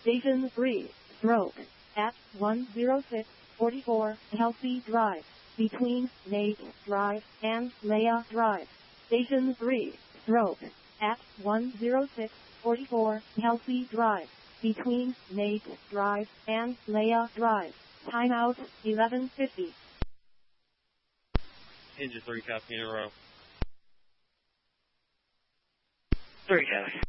Station 3, stroke, at 10644 Kelsey Drive, between Nate Drive and Leah Drive. Station 3, stroke, at 10644 Kelsey Drive, between Nate Drive and Leah Drive. Timeout 11:50. Engine 3 copy in a row. 3 copy.